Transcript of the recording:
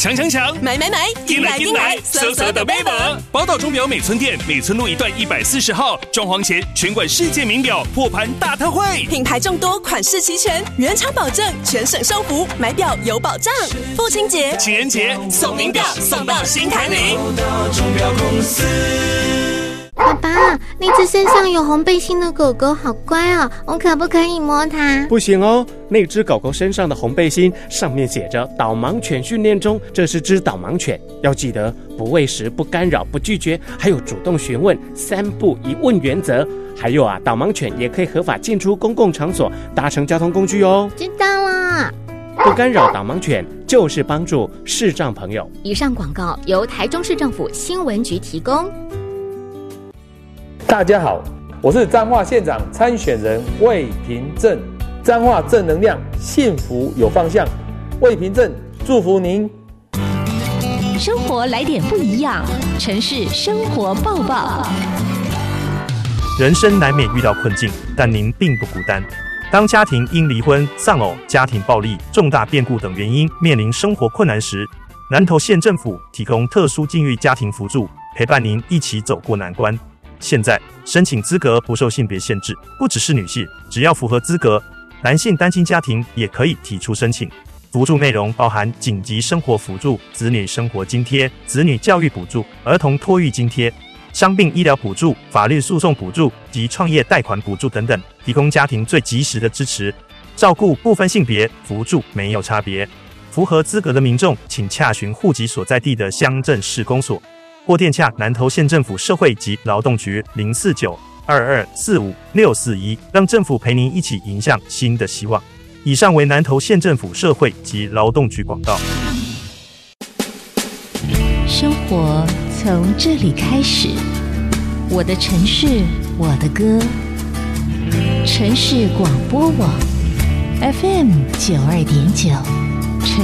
抢抢抢！ 买买买！ 进来进来！搜搜的 Viber， 宝岛钟表美村店美村路一段140号，装潢前全馆世界名表破盘大特惠， 品牌众多，款式齐全，原厂保证，全省收服，买表有保障。父亲节、 情人节送名表，送到心坎里。 宝岛钟表公司。 爸爸，那只身上有红背心的狗狗好乖哦，我可不可以摸它？ 不行哦，那只狗狗身上的红背心上面写着导盲犬训练中，这是只导盲犬，要记得不喂食、不干扰、不拒绝，还有主动询问，3不1问原则。还有啊，导盲犬也可以合法进出公共场所，搭乘交通工具哦。 知道了。 不干扰导盲犬，就是帮助视障朋友。 以上广告由台中市政府新闻局提供。 大家好，我是彰化县长参选人魏平正，彰化正能量，幸福有方向。魏平正祝福您。 生活来点不一样，城市生活报报。 人生难免遇到困境，但您并不孤单。当家庭因离婚、丧偶、家庭暴力、重大变故等原因面临生活困难时，南投县政府提供特殊境遇家庭扶助，陪伴您一起走过难关。现在申请资格不受性别限制，不只是女性，只要符合资格，男性单亲家庭也可以提出申请。扶助内容包含紧急生活扶助、子女生活津贴、子女教育补助、儿童托育津贴、伤病医疗补助、法律诉讼补助及创业贷款补助等等，提供家庭最及时的支持。照顾不分性别，扶助没有差别。符合资格的民众，请洽询户籍所在地的乡镇市公所，或电洽南投县政府社会及劳动局049-2245-641，让政府陪您一起迎向新的希望。以上为南投县政府社会及劳动局广告。 生活从这里开始，我的城市，我的歌。城市广播网 FM92.9